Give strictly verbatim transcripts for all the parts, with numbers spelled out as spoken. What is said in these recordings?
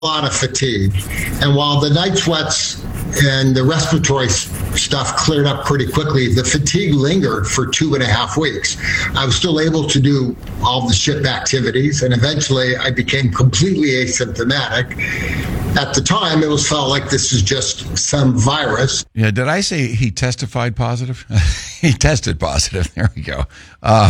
lot of fatigue. And while the night sweats and the respiratory stuff cleared up pretty quickly, the fatigue lingered for two and a half weeks. I was still able to do all the ship activities, and eventually I became completely asymptomatic. At the time, it was felt like this is just some virus. Yeah, did I say he testified positive? He tested positive. There we go. Uh,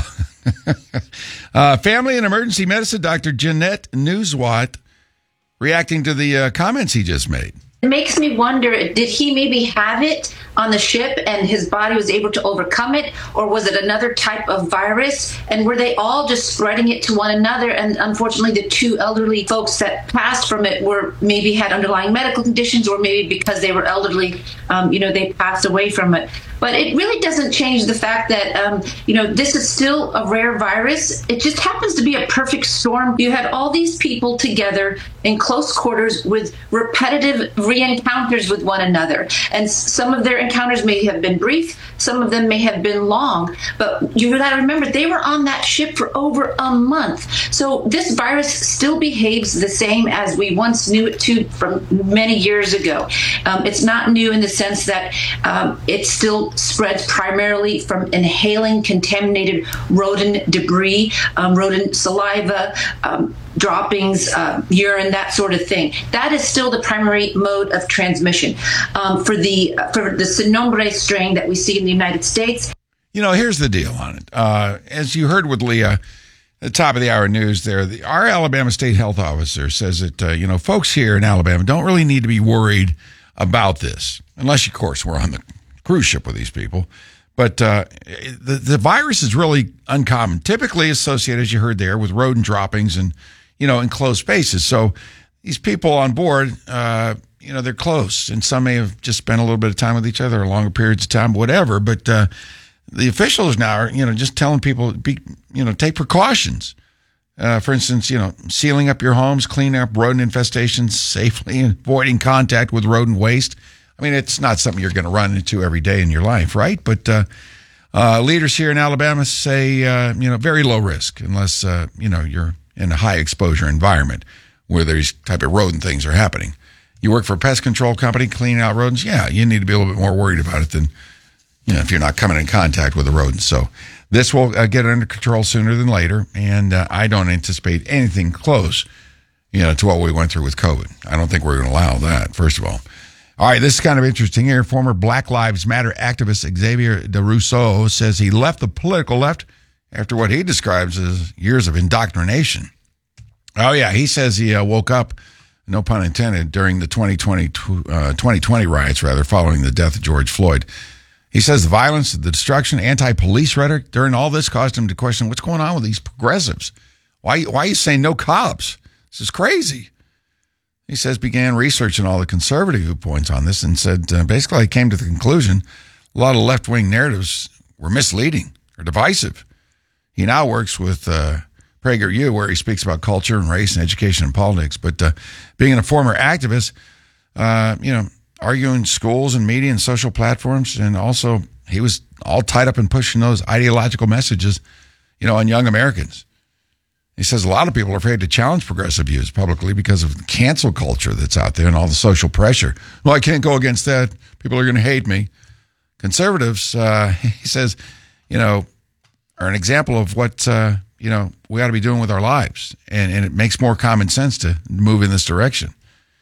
uh, family and emergency medicine doctor Jeanette Newswatt reacting to the uh, comments he just made. It makes me wonder, did he maybe have it on the ship and his body was able to overcome it? Or was it another type of virus? And were they all just spreading it to one another? And unfortunately, the two elderly folks that passed from it were maybe had underlying medical conditions, or maybe because they were elderly, um, you know, they passed away from it. But it really doesn't change the fact that, um, you know, this is still a rare virus. It just happens to be a perfect storm. You had all these people together in close quarters with repetitive re-encounters with one another. And some of their encounters may have been brief. Some of them may have been long. But you got to remember, they were on that ship for over a month. So this virus still behaves the same as we once knew it to from many years ago. Um, it's not new in the sense that um, it still spreads primarily from inhaling contaminated rodent debris, um, rodent saliva, um, droppings, uh, urine, that sort of thing. That is still the primary mode of transmission. Um, for the for the Sonombre strain that we see in the United States. You know, here's the deal on it. Uh, as you heard with Leah, at the top of the hour news there, the, our Alabama State Health Officer says that, uh, you know, folks here in Alabama don't really need to be worried about this, unless, of course, we're on the cruise ship with these people. But uh, the, the virus is really uncommon, typically associated, as you heard there, with rodent droppings and, you know, in closed spaces. So these people on board, uh, you know, they're close, and some may have just spent a little bit of time with each other or longer periods of time, whatever. But uh, the officials now are, you know, just telling people, be, you know, take precautions. Uh, for instance, you know, sealing up your homes, cleaning up rodent infestations safely, and avoiding contact with rodent waste. I mean, it's not something you're going to run into every day in your life, right? But uh, uh, leaders here in Alabama say, uh, you know, very low risk, unless, uh, you know, you're in a high exposure environment where these type of rodent things are happening. You work for a pest control company cleaning out rodents, yeah, you need to be a little bit more worried about it than, you know, if you're not coming in contact with the rodents. So this will uh, get under control sooner than later, and uh, I don't anticipate anything close, you know, to what we went through with COVID. I don't think we're going to allow that, first of all. All right, this is kind of interesting here. Former Black Lives Matter activist Xavier DeRousseau says he left the political left after what he describes as years of indoctrination. Oh, yeah, he says he uh, woke up, no pun intended, during the twenty twenty, uh, twenty twenty riots, rather, following the death of George Floyd. He says the violence, the destruction, anti-police rhetoric during all this caused him to question what's going on with these progressives. Why, why are you saying no cops? This is crazy. He says began researching all the conservative viewpoints on this and said uh, basically he came to the conclusion a lot of left-wing narratives were misleading or divisive. He now works with uh, PragerU, where he speaks about culture and race and education and politics. But uh, being a former activist, uh, you know, arguing schools and media and social platforms, and also he was all tied up in pushing those ideological messages, you know, on young Americans. He says a lot of people are afraid to challenge progressive views publicly because of the cancel culture that's out there and all the social pressure. Well, I can't go against that. People are going to hate me. Conservatives, uh, he says, you know, are an example of what, uh, you know, we ought to be doing with our lives. And, and it makes more common sense to move in this direction.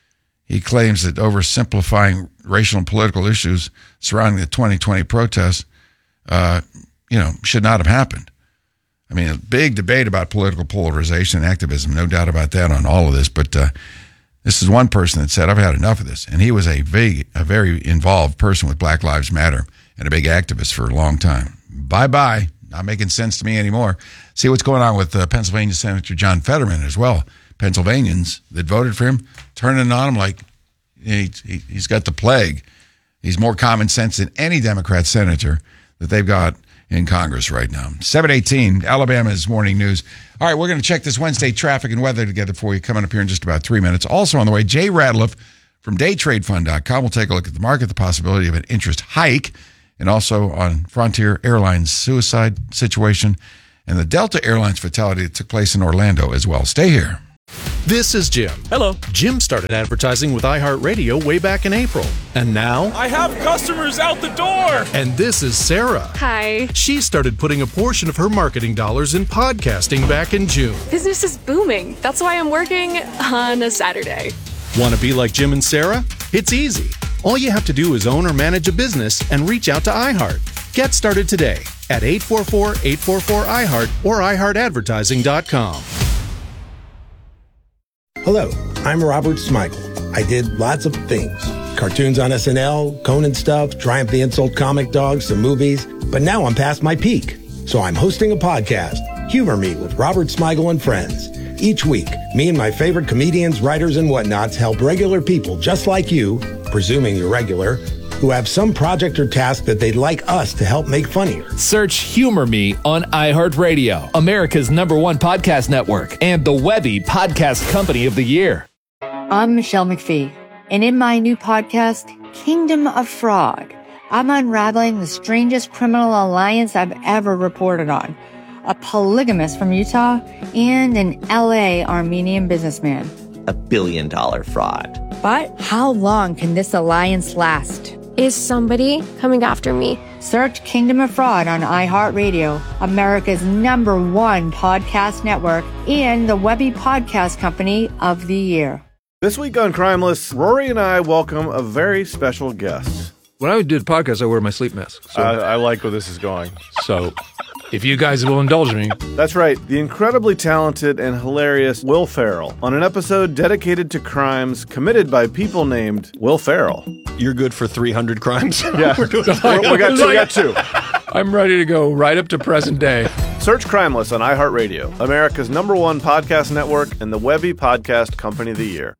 He claims that oversimplifying racial and political issues surrounding the twenty twenty protests, uh, you know, should not have happened. I mean, a big debate about political polarization and activism, no doubt about that on all of this. But uh, this is one person that said, I've had enough of this. And he was a, big, a very involved person with Black Lives Matter and a big activist for a long time. Bye-bye. Not making sense to me anymore. See what's going on with uh, Pennsylvania Senator John Fetterman as well. Pennsylvanians that voted for him turning on him like he, he, he's got the plague. He's more common sense than any Democrat senator that they've got in Congress right now. seven eighteen, Alabama's Morning News. All right, we're going to check this Wednesday traffic and weather together for you, coming up here in just about three minutes. Also on the way, Jay Radliff from day trade fund dot com will take a look at the market, the possibility of an interest hike, and also on Frontier Airlines suicide situation and the Delta Airlines fatality that took place in Orlando as well. Stay here. This is Jim. Hello. Jim started advertising with iHeartRadio way back in April. And now... I have customers out the door! And this is Sarah. Hi. She started putting a portion of her marketing dollars in podcasting back in June. Business is booming. That's why I'm working on a Saturday. Want to be like Jim and Sarah? It's easy. All you have to do is own or manage a business and reach out to iHeart. Get started today at eight four four, eight four four, I heart or i heart advertising dot com. Hello, I'm Robert Smigel. I did lots of things. Cartoons on S N L, Conan stuff, Triumph the Insult comic dogs, some movies. But now I'm past my peak. So I'm hosting a podcast, Humor Me with Robert Smigel and Friends. Each week, me and my favorite comedians, writers, and whatnots help regular people just like you, presuming you're regular, who have some project or task that they'd like us to help make funnier. Search Humor Me on iHeartRadio, America's number one podcast network, and the Webby Podcast Company of the Year. I'm Michelle McPhee, and in my new podcast, Kingdom of Fraud, I'm unraveling the strangest criminal alliance I've ever reported on. A polygamist from Utah and an L A Armenian businessman. A billion dollar fraud. But how long can this alliance last? Is somebody coming after me? Search Kingdom of Fraud on iHeartRadio, America's number one podcast network, and the Webby Podcast Company of the Year. This week on Crimeless, Rory and I welcome a very special guest. When I do the podcast, I wear my sleep mask. So, I, I like where this is going. so if you guys will indulge me. That's right, the incredibly talented and hilarious Will Ferrell on an episode dedicated to crimes committed by people named Will Ferrell. You're good for three hundred crimes? Yeah, We're doing we got two. We got two. I'm ready to go right up to present day. Search Crimeless on iHeartRadio, America's number one podcast network and the Webby Podcast Company of the Year.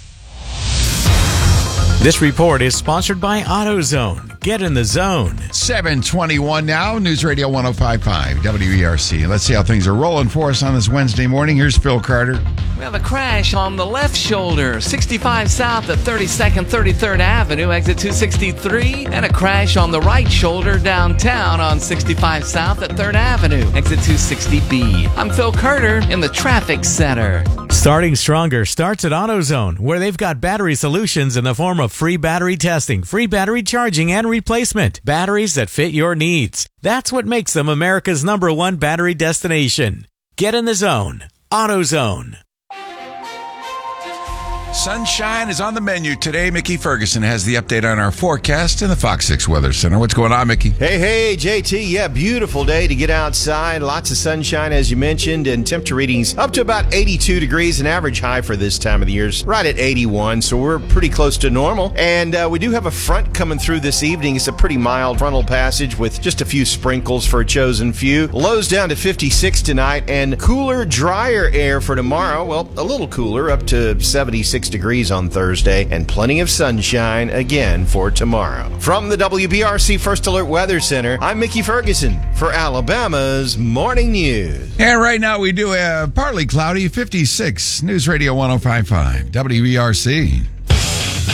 This report is sponsored by AutoZone. Get in the zone. seven twenty-one now, News Radio one oh five point five, W E R C. Let's see how things are rolling for us on this Wednesday morning. Here's Phil Carter. We have a crash on the left shoulder, sixty-five south at thirty-second, thirty-third Avenue, exit two sixty-three, and a crash on the right shoulder downtown on sixty-five south at third Avenue, exit two sixty B. I'm Phil Carter in the traffic center. Starting stronger starts at AutoZone, where they've got battery solutions in the form of free battery testing, free battery charging, and replacement. Batteries that fit your needs. That's what makes them America's number one battery destination. Get in the zone. AutoZone. Sunshine is on the menu today. Mickey Ferguson has the update on our forecast in the Fox six Weather Center. What's going on, Mickey? Hey, hey, J T. Yeah, beautiful day to get outside. Lots of sunshine, as you mentioned, and temperature readings up to about eighty-two degrees. An average high for this time of the year is right at eighty-one, so we're pretty close to normal. And uh, we do have a front coming through this evening. It's a pretty mild frontal passage with just a few sprinkles for a chosen few. Lows down to fifty-six tonight, and cooler, drier air for tomorrow. Well, a little cooler, up to seventy-six degrees on Thursday, and plenty of sunshine again for tomorrow. From the W B R C First Alert Weather Center, I'm Mickey Ferguson for Alabama's Morning News. And right now we do a partly cloudy fifty-six, News Radio one oh five point five, W B R C.